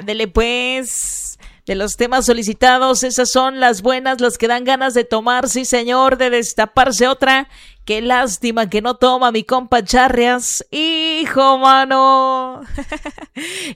Ándele pues. De los temas solicitados, esas son las buenas, las que dan ganas de tomar, sí señor, de destaparse otra. Qué lástima que no toma mi compa Charrias. Hijo, mano.